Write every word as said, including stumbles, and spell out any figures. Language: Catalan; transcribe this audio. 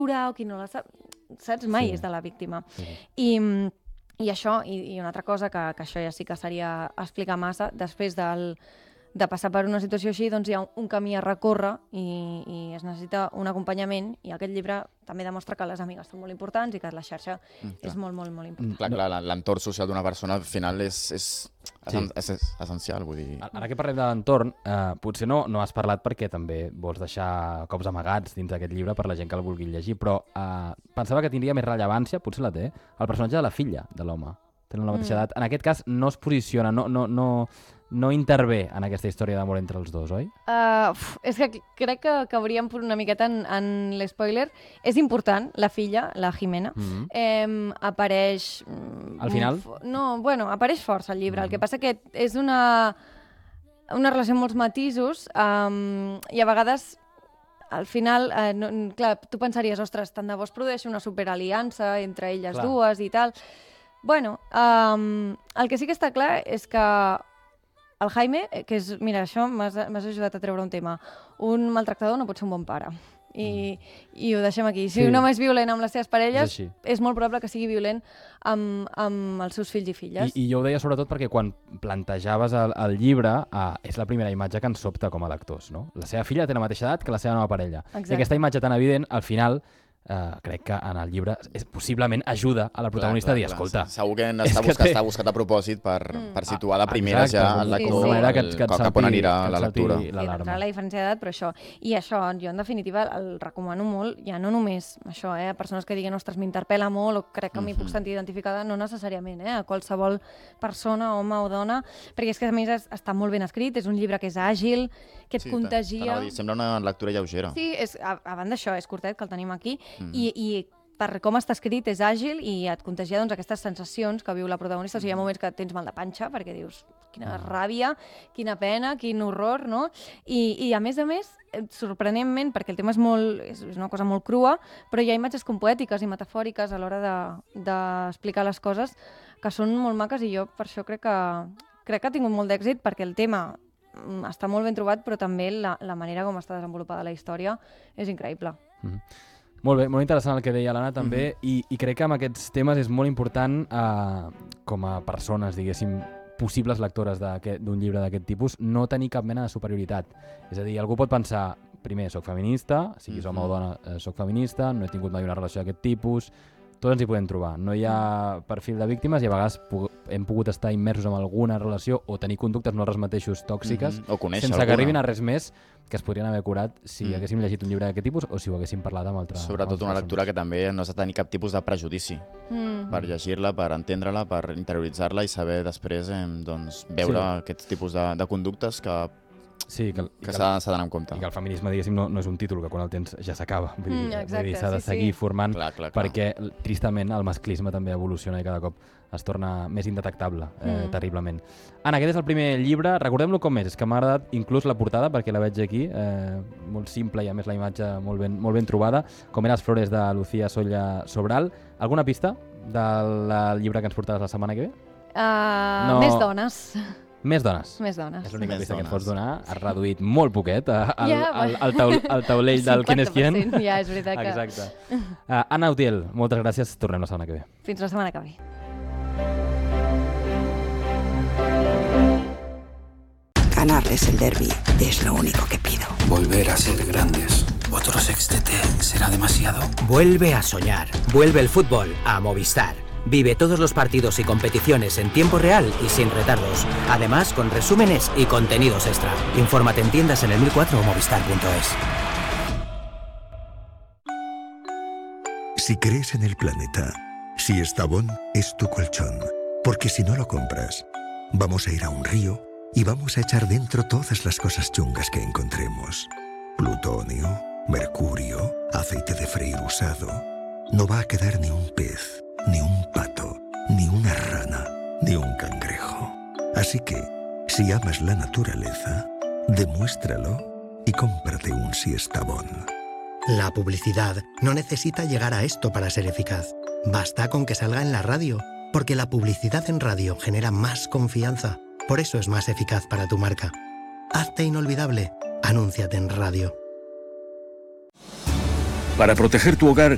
o qui no la sap, saps? Mai Sí. és de la víctima. Sí. I, i això, i, i una altra cosa, que, que això ja sí que seria explicar massa, després del, de passar per una situació així, doncs hi ha un, un camí a recórrer i, i es necessita un acompanyament, i aquest llibre també demostra que les amigues són molt importants i que la xarxa Mm, és molt, molt, molt important. Clar, clar, la- l'entorn social d'una persona al final és, és, Sí. és, és essencial, vull dir... Ara que parlem de l'entorn, eh, potser no, no has parlat perquè també vols deixar cops amagats dins d'aquest llibre per la gent que el vulgui llegir, però eh, pensava que tindria més rellevància, potser la té, el personatge de la filla de l'home. Tenen la mateixa Mm. edat. En aquest cas no es posiciona, no, no, no, no intervé en aquesta història d'amor entre els dos, oi? Uh, uf, és que crec que cauríem per una miqueta en, en l'espoiler. És important, la filla, la Jimena, Mm-hmm. eh, apareix... mm, Al final? fo- No, bueno, apareix força al llibre. Mhm. El que passa que és una, una relació amb molts matisos um, i a vegades al final, eh, no, clar, tu pensaries, ostres, tant de bo es produeix una superaliança entre elles Clar. dues i tal. Bueno, um, el que sí que està clar és que el Jaime, eh, que és, mira, això m'has m'has ajudat a treure un tema, un maltractador no pot ser un bon pare. I, i ho deixem aquí. Si Sí. un home és violent amb les seves parelles, És així. és molt probable que sigui violent amb, amb els seus fills i filles. I, I jo ho deia sobretot perquè quan plantejaves el, el llibre eh, és la primera imatge que ens sobta com a lectors, no? La seva filla té la mateixa edat que la seva nova parella. Exacte. I aquesta imatge tan evident, al final, eh, crec que en el llibre és, possiblement ajuda a la protagonista a dir, escolta, Segur que és està, que buscat, té- està buscat a propòsit per, Mm. per situar de primeres Exacte, ja el d'alguna lector manera que el- et- que et cap salti- on anirà que et la salti lectura. Sí, l'alarma. d'entrar la diferència d'edat, però això. I això, jo en definitiva el recomano molt, ja no només això, eh, a persones que diguen, ostres, m'interpel·la molt o crec que m'hi puc Mhm. sentir identificada, no necessàriament, eh, a qualsevol persona, home o dona, perquè és que a més es- està molt ben escrit, és un llibre que és àgil, que et Sí, contagia... t'anava a dir, sembla una lectura lleugera. Sí, és, a, a banda d'això, és curtet, que el tenim aquí, Mhm. i, i per com està escrit és àgil i et contagia doncs, aquestes sensacions que viu la protagonista. O sigui, hi ha moments que tens mal de panxa perquè dius quina ràbia, quina pena, quin horror, no? I, i a més a més, eh, sorprenentment, perquè el tema és, molt, és és una cosa molt crua, però hi ha imatges com poètiques i metafòriques a l'hora de- d'explicar les coses que són molt maques i jo per això crec que, crec que ha tingut molt d'èxit perquè el tema mm, està molt ben trobat, però també la, la manera com està desenvolupada la història és increïble. Mhm. Molt bé, molt interessant el que deia l'Anna també, i, i crec que amb aquests temes és molt important eh, com a persones, diguéssim, possibles lectores d'aquest- d'un llibre d'aquest tipus, no tenir cap mena de superioritat. És a dir, algú pot pensar, primer, soc feminista, siguis home o dona, eh, soc feminista, no he tingut mai una relació d'aquest tipus, tots ens hi podem trobar. No hi ha perfil de víctimes i a vegades pu- hem pogut estar immersos en alguna relació o tenir conductes nosaltres mateixos tòxiques, Mhm. O conèixer sense que alguna. arribin a res més que es podrien haver curat si Mm. haguéssim llegit un llibre d'aquest tipus o si ho haguéssim parlat amb altres. Sobretot una lectura que també no has de tenir cap tipus de prejudici Mm. per llegir-la, per entendre-la, per interioritzar-la i saber després eh, doncs, veure Sí. aquests tipus de, de conductes que, Sí, que, que s'ha s'ha d'anar en compte. i que el feminisme, diguéssim, no, no és un títol que quan el tens ja s'acaba. Vull dir, Mm, exacte, vull dir, s'ha de sí, seguir sí. formant Clar, clar, clar. perquè, tristament, el masclisme també evoluciona i cada cop es torna més indetectable, eh, Mm. terriblement. Anna, aquest és el primer llibre. Recordem-lo com és. És que m'ha agradat inclús la portada, perquè la veig aquí, eh, molt simple i a més la imatge molt ben, molt ben trobada, com eren les flores de Lucía Solla Sobral. Alguna pista del llibre que ens portaràs la setmana que ve? Uh, No. Més dones. Més dones. Més dones. És l'única Més pista que ens dones. pots donar. Has reduït molt poquet eh, el, Ja, el, el, taul, el taulell del Quin és Quien. cinquanta per cent, ja, és veritat que... Exacte. Uh, Anna Utiel, moltes gràcies. Tornem la setmana que ve. Fins la setmana que ve. Ganar es el derbi, es lo único que pido. Volver a ser grandes. ¿Otro sextete será demasiado? Vuelve a soñar. Vuelve el fútbol a Movistar. Vive todos los partidos y competiciones en tiempo real y sin retardos. Además, con resúmenes y contenidos extra. Infórmate en tiendas en el mil cuatro o movistar punto es. Si crees en el planeta, si Estavón es tu colchón, porque si no lo compras, vamos a ir a un río y vamos a echar dentro todas las cosas chungas que encontremos. Plutonio, mercurio, aceite de freír usado. No va a quedar ni un pez, ni un pato, ni una rana, ni un cangrejo. Así que, si amas la naturaleza, demuéstralo y cómprate un Siestabón. La publicidad no necesita llegar a esto para ser eficaz. Basta con que salga en la radio, porque la publicidad en radio genera más confianza. Por eso es más eficaz para tu marca. Hazte inolvidable. Anúnciate en radio. Para proteger tu hogar,